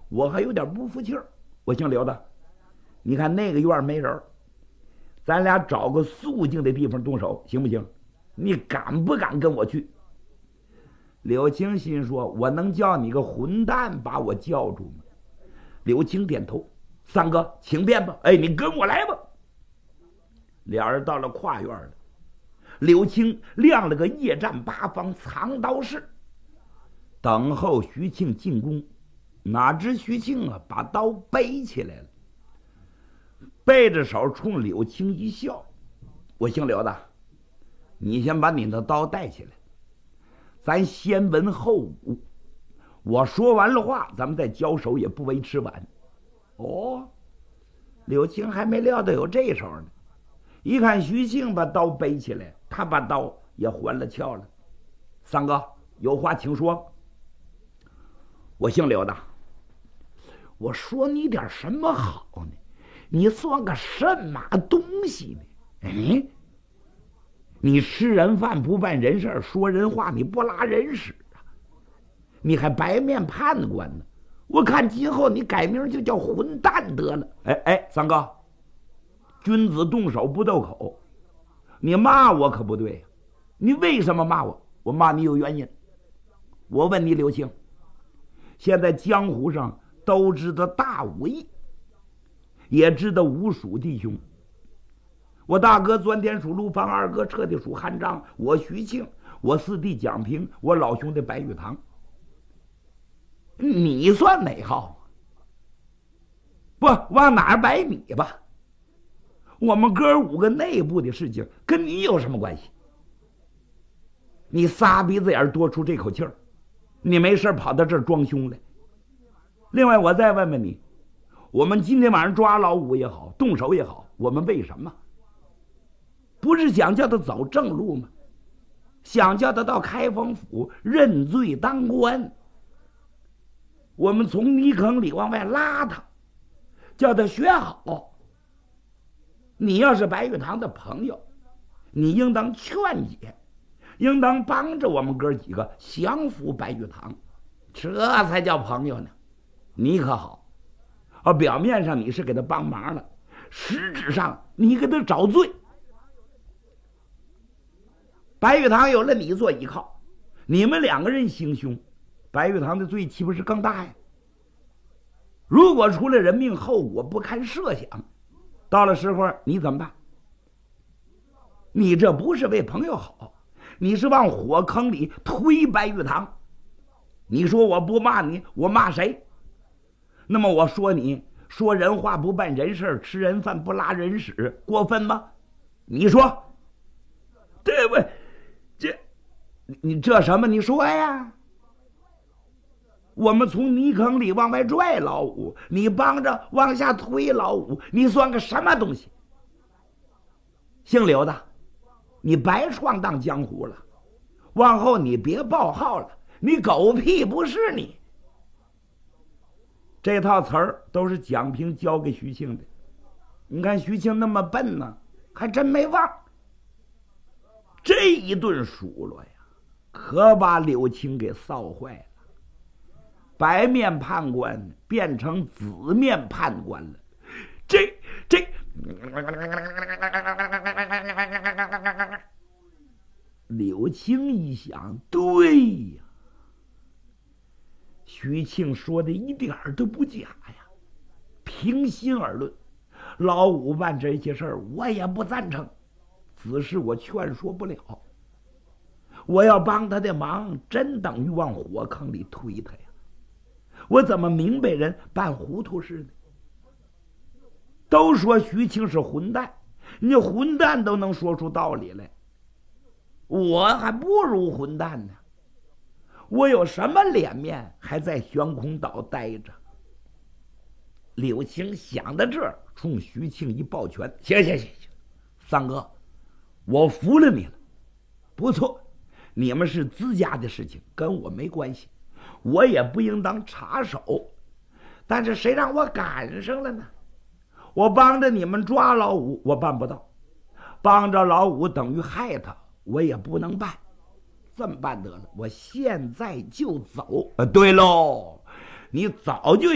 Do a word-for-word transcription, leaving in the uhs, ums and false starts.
我还有点不服气儿。我姓刘的，你看那个院没人，咱俩找个肃静的地方动手，行不行？你敢不敢跟我去？柳青心说：“我能叫你个混蛋把我叫住吗？”柳青点头：“三哥，请便吧。哎，你跟我来吧。”俩人到了跨院了，柳青亮了个夜战八方藏刀式，等候徐庆进攻。哪知徐庆啊，把刀背起来了，背着手冲柳青一笑：“我姓刘的，你先把你的刀带起来，咱先文后武。我说完了话，咱们再交手也不为迟晚。”哦，柳青还没料到有这手呢，一看徐庆把刀背起来，他把刀也还了鞘了。“三哥，有话请说。”“我姓刘的，我说你点什么好呢？你算个什么东西呢？哎，你吃人饭不办人事，说人话你不拉人屎啊！你还白面判官呢！我看今后你改名就叫混蛋得了。”“哎哎，三哥，君子动手不斗口，你骂我可不对呀！你为什么骂我？我骂你有原因。我问你，刘青，现在江湖上都知道大武艺，也知道吴蜀弟兄。我大哥钻天属陆方，二哥彻底属韩章，我徐庆，我四弟蒋平，我老兄弟白玉堂。你算哪号？不往哪儿摆你吧。我们哥五个内部的事情跟你有什么关系？你仨鼻子眼多出这口气儿，你没事跑到这儿装凶来。另外，我再问问你，我们今天晚上抓老五也好，动手也好，我们为什么？不是想叫他走正路吗？想叫他到开封府认罪当官。我们从泥坑里往外拉他，叫他学好。你要是白玉堂的朋友，你应当劝解，应当帮着我们哥几个降服白玉堂，这才叫朋友呢。你可好啊，表面上你是给他帮忙了，实质上你给他找罪。白玉堂有了你做依靠，你们两个人行凶，白玉堂的罪岂不是更大呀？如果出了人命，后果不堪设想，到了时候你怎么办？你这不是为朋友好，你是往火坑里推白玉堂。你说我不骂你，我骂谁？那么我说你说人话不办人事，吃人饭不拉人屎，过分吗？你说对不？这你这什么？你说呀？我们从泥坑里往外拽老五，你帮着往下推老五，你算个什么东西？姓刘的，你白闯荡江湖了，往后你别报号了，你狗屁不是你。这套词儿都是蒋平教给徐庆的，你看徐庆那么笨呢，还真没忘。这一顿数落呀，可把柳青给臊坏了。白面判官变成紫面判官了，这这，柳青一想，对呀，徐庆说的一点都不假呀。平心而论，老五办这些事儿我也不赞成，只是我劝说不了。我要帮他的忙，真等于往火坑里推他呀。我怎么明白人办糊涂事呢？都说徐庆是混蛋，你混蛋都能说出道理来，我还不如混蛋呢。我有什么脸面还在悬空岛待着？柳青想到这儿，冲徐庆一抱拳：“行行行行，三哥，我服了你了。不错，你们是自家的事情，跟我没关系。我也不应当插手，但是谁让我赶上了呢？我帮着你们抓老五，我办不到；帮着老五等于害他，我也不能办。这么办得了，我现在就走。呃，对喽，你早就